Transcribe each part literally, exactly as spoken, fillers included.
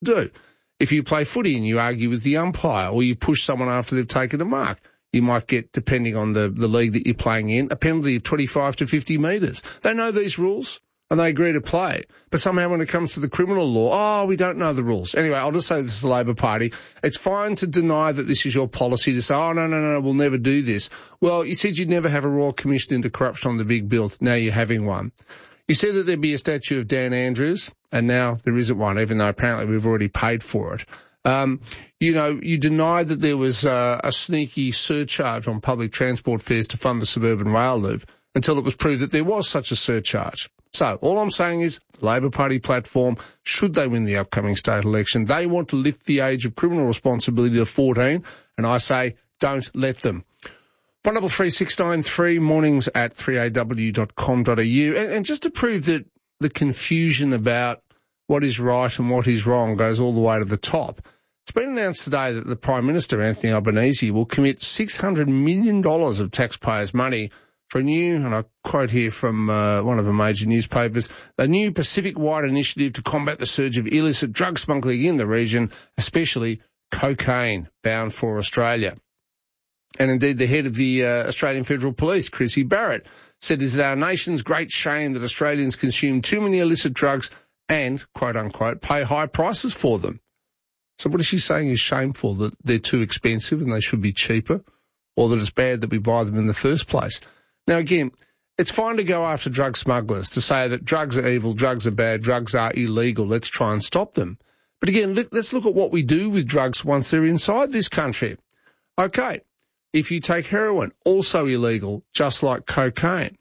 do. If you play footy and you argue with the umpire or you push someone after they've taken a mark, you might get, depending on the, the league that you're playing in, a penalty of twenty-five to fifty metres. They know these rules and they agree to play. But somehow when it comes to the criminal law, oh, we don't know the rules. Anyway, I'll just say this to the Labor Party. It's fine to deny that this is your policy, to say, oh, no, no, no, we'll never do this. Well, you said you'd never have a Royal Commission into corruption on the big bill. Now you're having one. You said that there'd be a statue of Dan Andrews, and now there isn't one, even though apparently we've already paid for it. Um, you know, you denied that there was uh, a sneaky surcharge on public transport fares to fund the suburban rail loop until it was proved that there was such a surcharge. So all I'm saying is the Labor Party platform, should they win the upcoming state election, they want to lift the age of criminal responsibility to fourteen, and I say don't let them. one double three six nine three, mornings at three a w dot com dot a u. And, and just to prove that the confusion about what is right and what is wrong goes all the way to the top, it's been announced today that the Prime Minister, Anthony Albanese, will commit six hundred million dollars of taxpayers' money for a new, and I quote here from uh, one of the major newspapers, a new Pacific-wide initiative to combat the surge of illicit drug smuggling in the region, especially cocaine bound for Australia. And indeed, the head of the uh, Australian Federal Police, Chrissy Barrett, said it is our nation's great shame that Australians consume too many illicit drugs and, quote unquote, pay high prices for them. So what is she saying is shameful, that they're too expensive and they should be cheaper, or that it's bad that we buy them in the first place? Now, again, it's fine to go after drug smugglers, to say that drugs are evil, drugs are bad, drugs are illegal, let's try and stop them. But again, let's look at what we do with drugs once they're inside this country. Okay, if you take heroin, also illegal, just like cocaine.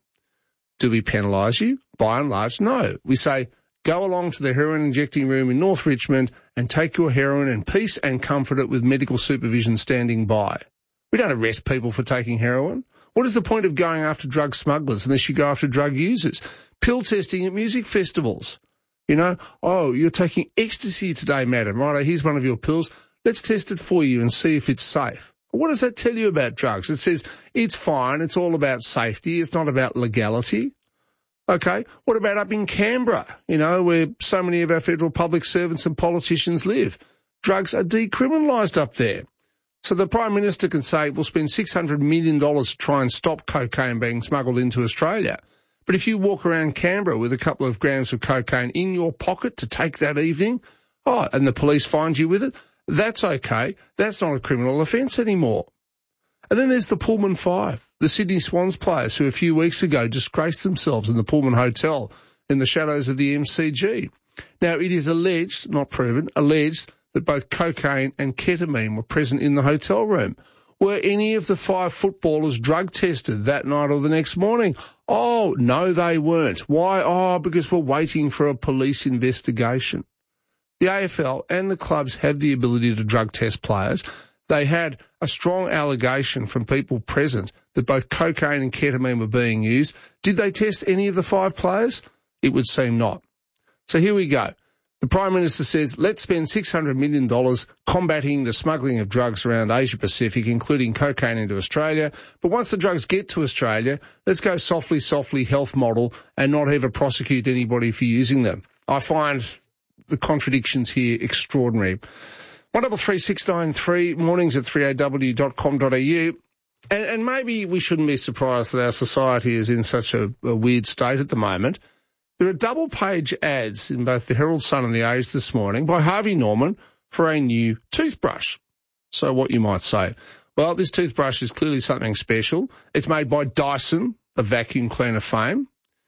Do we penalise you? By and large, no. We say, go along to the heroin injecting room in North Richmond and take your heroin in peace and comfort it with medical supervision standing by. We don't arrest people for taking heroin. What is the point of going after drug smugglers unless you go after drug users? Pill testing at music festivals. You know, oh, you're taking ecstasy today, madam. Right, here's one of your pills. Let's test it for you and see if it's safe. What does that tell you about drugs? It says it's fine, it's all about safety, it's not about legality. Okay, what about up in Canberra, you know, where so many of our federal public servants and politicians live? Drugs are decriminalised up there. So the Prime Minister can say we'll spend six hundred million dollars to try and stop cocaine being smuggled into Australia. But if you walk around Canberra with a couple of grams of cocaine in your pocket to take that evening, oh, and the police find you with it, that's okay. That's not a criminal offence anymore. And then there's the Pullman Five, the Sydney Swans players who a few weeks ago disgraced themselves in the Pullman Hotel in the shadows of the M C G. Now, it is alleged, not proven, alleged that both cocaine and ketamine were present in the hotel room. Were any of the five footballers drug tested that night or the next morning? Oh, no, they weren't. Why? Oh, because we're waiting for a police investigation. The A F L and the clubs have the ability to drug test players. They had a strong allegation from people present that both cocaine and ketamine were being used. Did they test any of the five players? It would seem not. So here we go. The Prime Minister says, let's spend six hundred million dollars combating the smuggling of drugs around Asia Pacific, including cocaine into Australia. But once the drugs get to Australia, let's go softly, softly health model and not ever prosecute anybody for using them. I find the contradictions here extraordinary. one double three six nine three, mornings at three a w dot com dot a u. And, and maybe we shouldn't be surprised that our society is in such a, a weird state at the moment. There are double-page ads in both the Herald Sun and the Age this morning by Harvey Norman for a new toothbrush. So what you might say, well, this toothbrush is clearly something special. It's made by Dyson, a vacuum cleaner fame.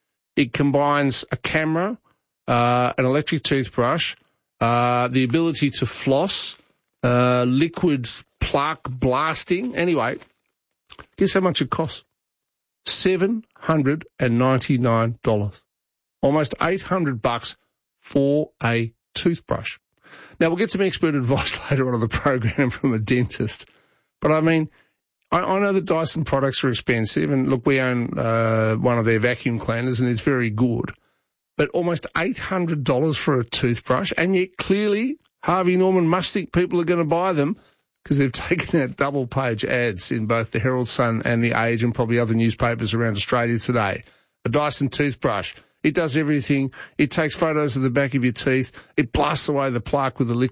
It combines a camera, uh, an electric toothbrush, uh, the ability to floss, uh, liquid plaque blasting. Anyway, guess how much it costs? seven hundred ninety-nine dollars. Almost eight hundred bucks for a toothbrush. Now, we'll get some expert advice later on in the program from a dentist. But, I mean, I, I know that Dyson products are expensive. And, look, we own uh, one of their vacuum cleaners, and it's very good. But almost eight hundred dollars for a toothbrush. And yet, clearly, Harvey Norman must think people are going to buy them because they've taken out double-page ads in both the Herald Sun and the Age and probably other newspapers around Australia today. A Dyson toothbrush. It does everything. It takes photos of the back of your teeth. It blasts away the plaque with the liquid.